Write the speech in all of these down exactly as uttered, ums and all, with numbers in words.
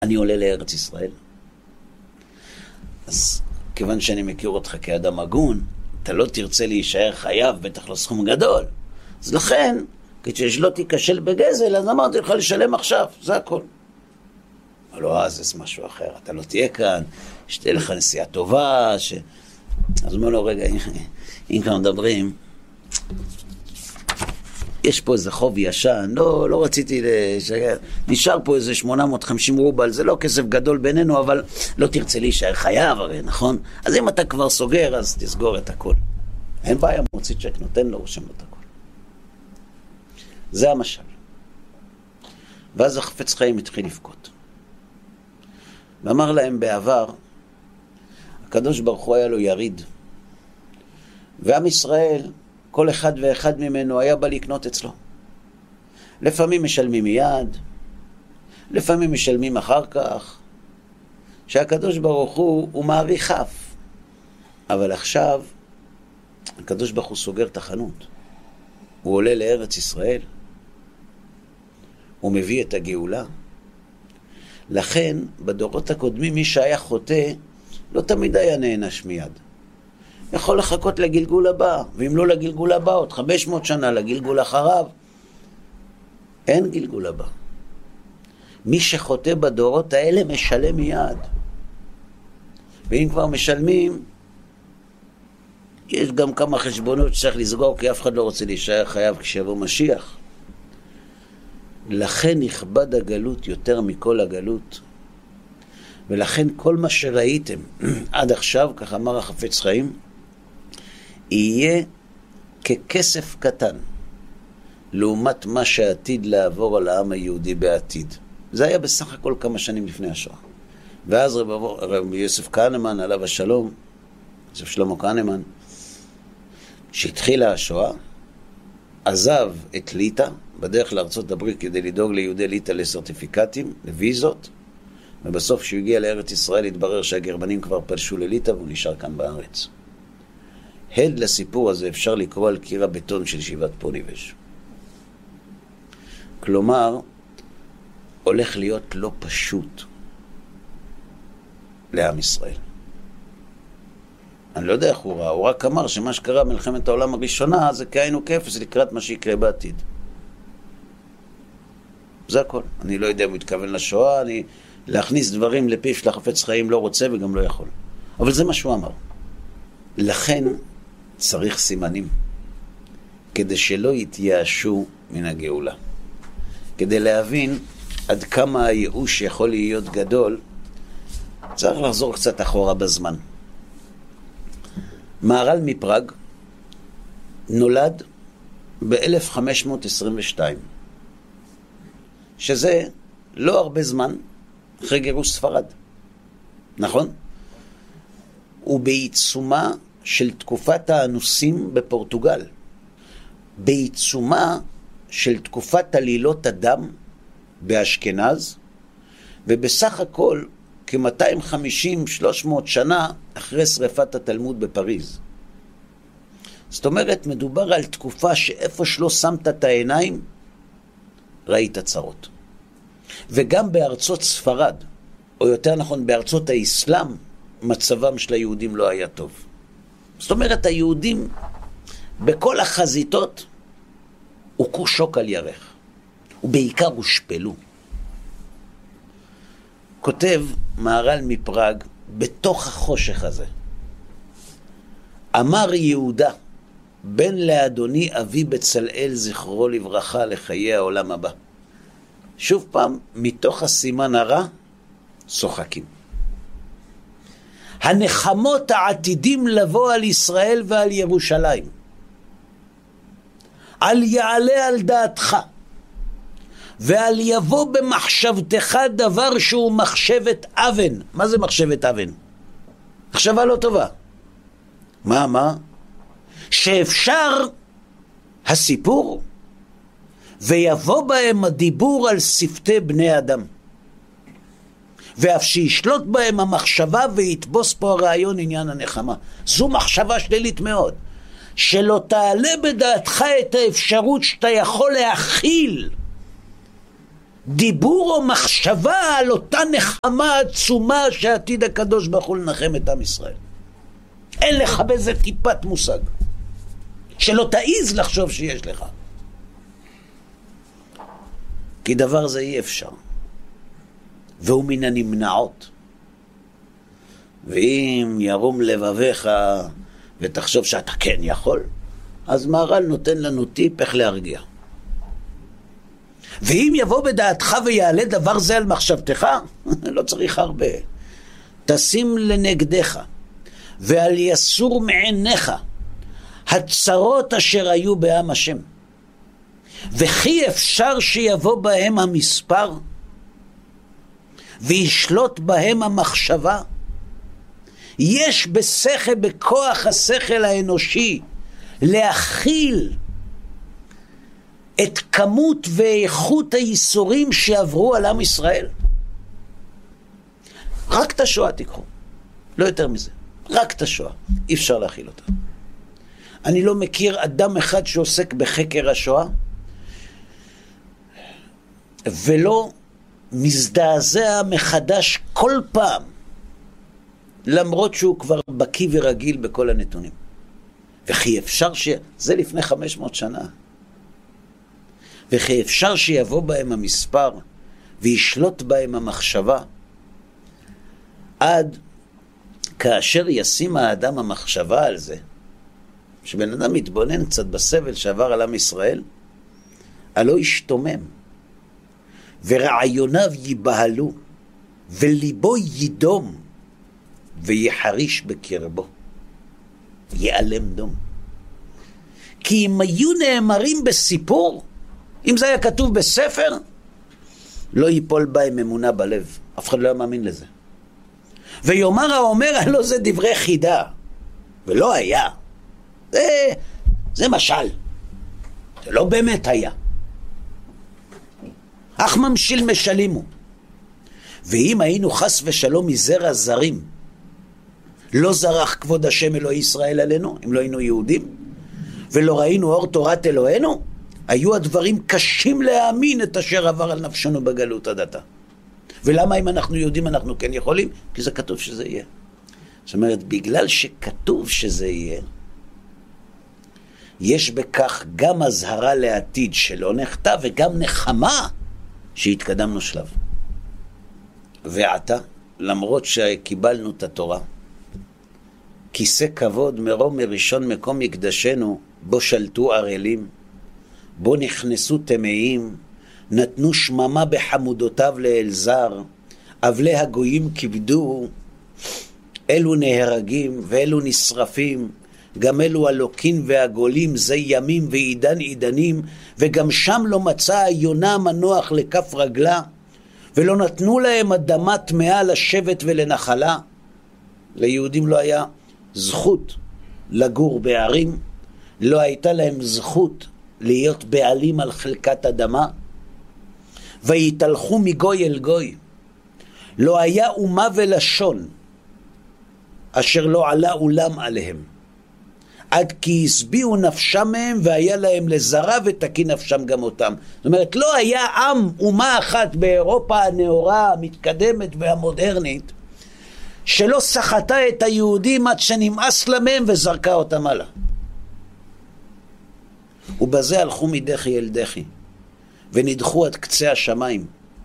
אני עולה לארץ ישראל. אז כיוון שאני מכיר אותך כאדם הגון, אתה לא תרצה להישאר חייב, בטח לא סכום גדול. אז לכן, כשלא תיכשל בגזל, אז אמרתי לך לשלם עכשיו, זה הכל. אבל לא, אז זה משהו אחר, אתה לא תהיה כאן, שתהיה לך נסיעה טובה, ש... אז אומר לו, רגע, אם כאן מדברים, יש פה איזה חוב ישן, לא, לא רציתי לשגר, נשאר פה איזה שמונה מאות וחמישים רובל, זה לא כסף גדול בינינו, אבל לא תרצה להישאר חייב הרי, נכון? אז אם אתה כבר סוגר, אז תסגור את הכל. אין בעיה, מוציא צ'ק, נותן לו, רושם לו את הכל. זה המשל. ואז החפץ חיים התחיל לבכות. ואמר להם בעבר, הקדוש ברוך הוא היה לו יריד. ועם ישראל, כל אחד ואחד ממנו היה בא לקנות אצלו. לפעמים משלמים מיד, לפעמים משלמים אחר כך, שהקדוש ברוך הוא, הוא מעריך אף. אבל עכשיו, הקדוש ברוך הוא סוגר את החנות. הוא עולה לארץ ישראל. הוא מביא את הגאולה. לכן, בדורות הקודמים, מי שהיה חוטא, לא תמיד היה נענש מיד. יכול לחכות לגלגול הבא, ואם לא לגלגול הבא, עוד חמש מאות שנה לגלגול אחריו. אין גלגול הבא. מי שחוטא בדורות האלה משלם מיד. ואם כבר משלמים, יש גם כמה חשבונות שצריך לסגור, כי אף אחד לא רוצה להישאר חייב כשיבוא משיח. לכן נכבד הגלות יותר מכל הגלות. ולכן כל מה שראיתם עד עכשיו, כך אמר החפץ חיים, יהיה ככסף קטן, לעומת מה שעתיד לעבור על העם היהודי בעתיד. זה היה בסך הכל כמה שנים לפני השואה. ואז רב, רב יוסף כהנמן, עליו השלום, יוסף שלמה כהנמן, שהתחילה השואה, עזב את ליטא, בדרך לארצות הברית כדי לדאוג ליהודי ליטא לסרטיפיקטים, לוויזות, ובסוף שהוא הגיע לארץ ישראל התברר שהגרמנים כבר פלשו לליטא והוא נשאר כאן בארץ. הד לסיפור הזה אפשר לקרוא על קיר הבטון של שיבת פוניבז'. כלומר, הולך להיות לא פשוט לעם ישראל. אני לא יודע איך הוא ראה, הוא רק אמר שמה שקרה במלחמת העולם הראשונה זה כאינו כאפס לקראת מה שיקרה בעתיד. זה הכל. אני לא יודע אם הוא התכוון לשואה, אני להכניס דברים לפיו של החפץ חיים לא רוצה וגם לא יכול. אבל זה מה שהוא אמר. לכן צריך סימנים, כדי שלא יתייאשו מן הגאולה. כדי להבין עד כמה הייאוש יכול להיות גדול, צריך לחזור קצת אחורה בזמן. מהר"ל מפראג נולד ב-אלף חמש מאות עשרים ושתיים, שזה לא הרבה זמן אחרי גירוש ספרד, נכון? הוא בעיצומה של תקופת האנוסים בפורטוגל, בעיצומה של תקופת עלילות הדם באשכנז, ובסך הכל כ-מאתיים וחמישים עד שלוש מאות שנה אחרי שריפת התלמוד בפריז. זאת אומרת, מדובר על תקופה שאיפה שלא שמת את העיניים, ראית צרות. וגם בארצות ספרד, או יותר נכון בארצות האסלאם, מצבם של היהודים לא היה טוב. זאת אומרת, היהודים בכל החזיתות הוכו שוק על ירך, ובעיקר הושפלו. כותב מהר"ל מפראג, בתוך החושך הזה, אמר יהודה, בן לאדוני אבי בצלאל זכרו לברכה לחיי העולם הבא. שוב פעם, מתוך הסימן הרע, צוחקים. הנחמות העתידים לבוא על ישראל ועל ירושלים. על יעלה על דעתך, ועל יבוא במחשבתך דבר שהוא מחשבת אבן. מה זה מחשבת אבן? מחשבה לא טובה. מה, מה? שאפשר הסיפור ויבוא בהם הדיבור על שפתי בני אדם, ואף שישלוט בהם המחשבה ויתבוס פה הרעיון עניין הנחמה. זו מחשבה שלילית מאוד, שלא תעלה בדעתך את האפשרות שאתה יכול להכיל דיבור או מחשבה על אותה נחמה עצומה שעתיד הקדוש ברוך הוא לנחם את עם ישראל. אין לך בזה טיפת מושג. שלא תעיז לחשוב שיש לך. כי דבר זה אי אפשר. והוא מן הנמנעות. ואם ירום לבביך ותחשוב שאתה כן יכול, אז מהר"ל נותן לנו טיפ איך להרגיע. ואם יבוא בדעתך ויעלה דבר זה על מחשבתך, לא צריך הרבה. תשים לנגדך ועל יסור מעיניך הצרות אשר היו בעם השם, וכי אפשר שיבוא בהם המספר וישלוט בהם המחשבה. יש בשכל, בכוח השכל האנושי, להכיל את כמות ואיכות הייסורים שעברו על עם ישראל. רק את השואה תיקחו, לא יותר מזה. רק את השואה, אי אפשר להכיל אותה. אני לא מכיר אדם אחד שעוסק בחקר השואה ולא מזדעזע מחדש כל פעם, למרות שהוא כבר בקיא ורגיל בכל הנתונים. וכי אפשר ש... זה לפני חמש מאות שנה. וכי אפשר שיבוא בהם המספר וישלוט בהם המחשבה, עד כאשר ישים האדם המחשבה על זה, שבן אדם מתבונן קצת בסבל שעבר על עם ישראל, הלא ישתומם, ורעיוניו ייבהלו, וליבו יידום, ויחריש בקרבו, ייעלם דום. כי אם היו נאמרים בסיפור, אם זה היה כתוב בספר, לא ייפול בהם אמונה בלב. אף אחד לא היה מאמין לזה. ויאמר האומר, הלא זה דברי חידה. ולא היה. זה, זה משל. זה לא באמת היה. אך ממשיל משלימו. ואם היינו חס ושלום מזרע זרים, לא זרח כבוד השם אלוהי ישראל עלינו, אם לא היינו יהודים, ולא ראינו אור תורת אלוהינו, היו הדברים קשים להאמין את אשר עבר על נפשנו בגלות עד עתה. ולמה אם אנחנו יהודים אנחנו כן יכולים? כי זה כתוב שזה יהיה. זאת אומרת, בגלל שכתוב שזה יהיה, יש בכך גם הזהרה לעתיד שלא נחטא, וגם נחמה שהתקדמנו שלב. ועתה, למרות שקיבלנו את התורה, כיסא כבוד מרום מראשון מקום מקדשנו, בו שלטו ערלים, בו נכנסו טמאים, נתנו שממה בחמודותיו לאלזר, אבלי הגויים כיבדו, אלו נהרגים ואלו נשרפים, גם אלו הלוקין והגולים, זה ימים ועידן עידנים, וגם שם לא מצא היונה מנוח לכף רגלה, ולא נתנו להם אדמה טמאה לשבת ולנחלה. ליהודים לא היה זכות לגור בערים, לא הייתה להם זכות להיות בעלים על חלקת אדמה, ויתהלכו מגוי אל גוי. לא היה אומה ולשון אשר לא עלה אולם עליהם, עד כי הסביעו נפשם מהם והיה להם לזרה ותקי נפשם גם אותם. זאת אומרת, לא היה עם, אומה אחת באירופה הנאורה, המתקדמת והמודרנית, שלא סחטה את היהודים עד שנמאס להם וזרקה אותם הלאה. ובזה הלכו מדחי אל דחי ונדחו עד קצה השמיים.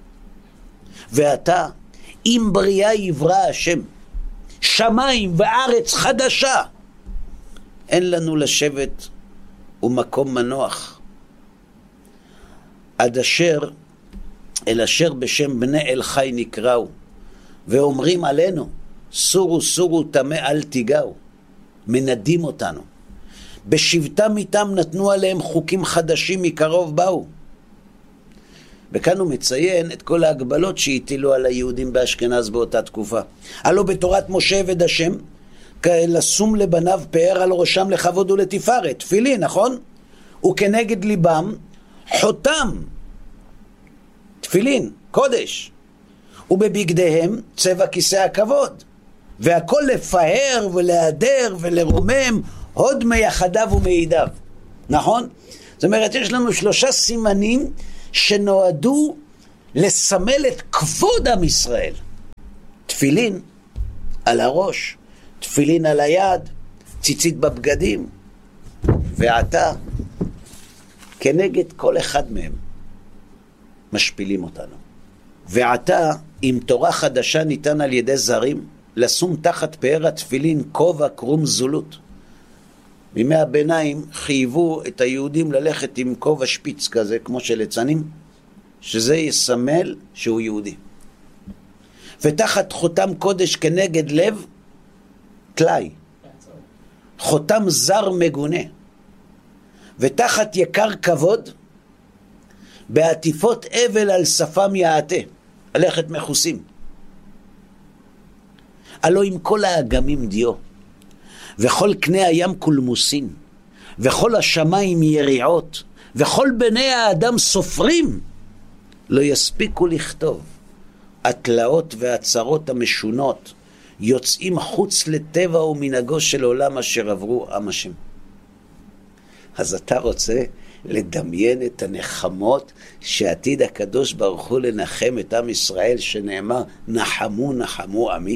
ועתה אם בריאה יברא השם שמיים וארץ חדשה, אין לנו לשבת ומקום מנוח, עד אשר אל אשר בשם בני אל חי נקראו, ואומרים עלינו סורו סורו תמה אל תיגעו, מנדים אותנו. בשבטם איתם נתנו עליהם חוקים חדשים מקרוב באו. וכאן הוא מציין את כל ההגבלות שהטילו על היהודים באשכנז באותה תקופה. הלא בתורת משה עבד השם, לשום לבניו פאר על ראשם לכבוד ולתפארת, תפילין, נכון? וכנגד ליבם חותם, תפילין, קודש. ובבגדיהם צבע כיסא הכבוד, והכל לפאר ולהדר ולרומם הוד מייחדיו ומעידיו, נכון? זאת אומרת, יש לנו שלושה סימנים שנועדו לסמל את כבוד עם ישראל. תפילין על הראש, תפילין על היד, ציצית בבגדים, ועתה כנגד כל אחד מהם משפילים אותנו. ועתה אם תורה חדשה ניתן על ידי זרים, לשום תחת פאר התפילין כובע קרום זולות. בימי הביניים חייבו את היהודים ללכת עם כובע שפיץ כזה, כמו של ליצנים, שזה יסמל שהוא יהודי. ותחת חותם קודש כנגד לב, תלאי. חותם זר מגונה. ותחת יקר כבוד, בעטיפות אבל על שפם יעתה, הלכת מחוסים. הלא עם כל האגמים דיו, וכל קנה הים קולמוסין, וכל השמיים יריעות, וכל בני האדם סופרים, לא יספיקו לכתוב. התלאות והצרות המשונות יוצאים חוץ לטבע ומנהגו של עולם אשר עברו עם השם. אז אתה רוצה לדמיין את הנחמות שעתיד הקדוש ברוך הוא לנחם את עם ישראל, שנאמר נחמו נחמו עמי?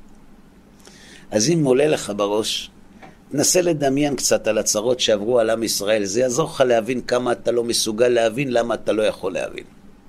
אז אם עולה לך בראש, נסה לדמיין קצת על הצרות שעברו על עם ישראל, זה יעזור לך להבין כמה אתה לא מסוגל להבין, למה אתה לא יכול להבין.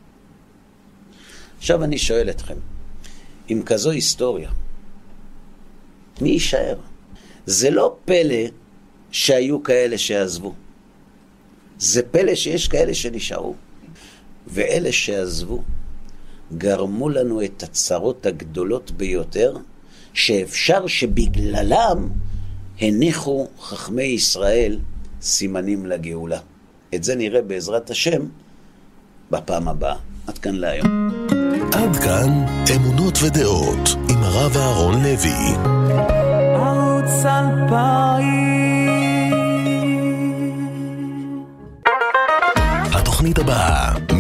עכשיו אני שואל אתכם, עם כזו היסטוריה, מי יישאר? זה לא פלא שהיו כאלה שעזבו, זה פלא שיש כאלה שנשארו, ואלה שעזבו גרמו לנו את הצרות הגדולות ביותר, שאפשר שבגללם הניחו חכמי ישראל סימנים לגאולה. את זה נראה בעזרת השם בפעם הבאה. עד כאן להיום. עד כאן אמונות ודעות עם הרב אהרון לוי. ערוץ אלפיים. התוכנית הבאה